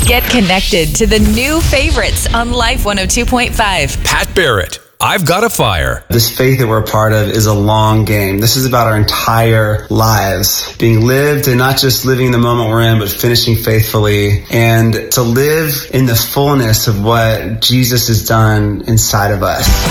Get connected to the new favorites on Life 102.5. Pat Barrett, I've Got a Fire. This faith that we're a part of is a long game. This is about our entire lives being lived, and not just living the moment we're in, but finishing faithfully, and to live in the fullness of what Jesus has done inside of us.